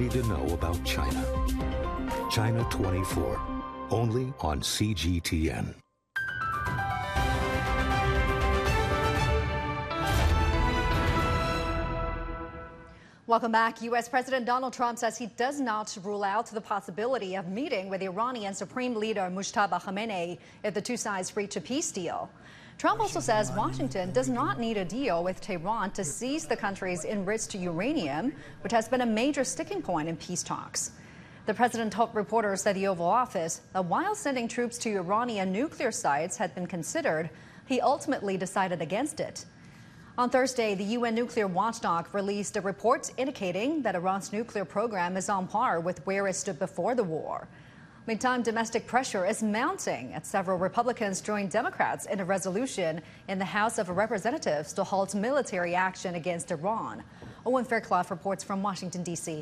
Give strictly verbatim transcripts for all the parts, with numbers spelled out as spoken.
need to know about China. China twenty-four, only on C G T N. Welcome back. U S President Donald Trump says he does not rule out the possibility of meeting with Iranian Supreme Leader Mujtaba Khamenei if the two sides reach a peace deal. Trump also says Washington does not need a deal with Tehran to seize the country's enriched uranium, which has been a major sticking point in peace talks. The president told reporters at the Oval Office that while sending troops to Iranian nuclear sites had been considered, he ultimately decided against it. On Thursday, the U N nuclear watchdog released a report indicating that Iran's nuclear program is on par with where it stood before the war. Meantime, domestic pressure is mounting as several Republicans joined Democrats in a resolution in the House of Representatives to halt military action against Iran. Owen Fairclough reports from Washington, D C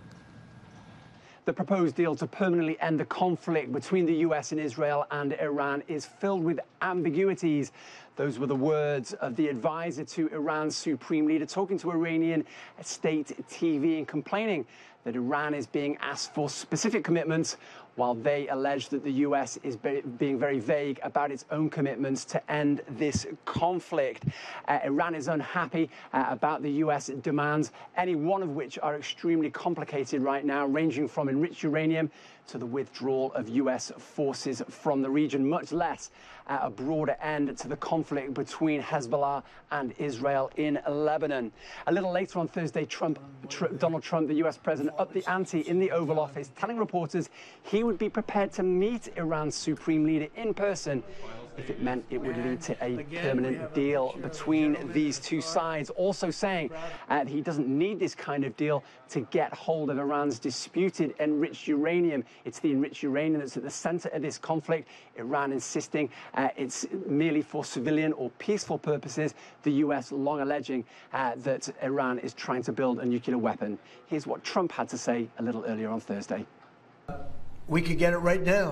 The proposed deal to permanently end the conflict between the U S and Israel and Iran is filled with ambiguities. Those were the words of the advisor to Iran's supreme leader talking to Iranian state T V and complaining that Iran is being asked for specific commitments while they allege that the U S is be being very vague about its own commitments to end this conflict. Uh, Iran is unhappy uh, about the U S demands, any one of which are extremely complicated right now, ranging from enriched uranium to the withdrawal of U S forces from the region, much less uh, a broader end to the conflict between Hezbollah and Israel in Lebanon. A little later on Thursday, Trump, tr Donald Trump, the U S president, upped the ante in the Oval Office, telling reporters he would be prepared to meet Iran's supreme leader in person if it meant it would lead to a permanent deal between these two sides, also saying uh, he doesn't need this kind of deal to get hold of Iran's disputed enriched uranium. It's the enriched uranium that's at the center of this conflict. Iran insisting uh, it's merely for civilian or peaceful purposes, the U S long alleging uh, that Iran is trying to build a nuclear weapon. Here's what Trump had to say a little earlier on Thursday. We could get it right now.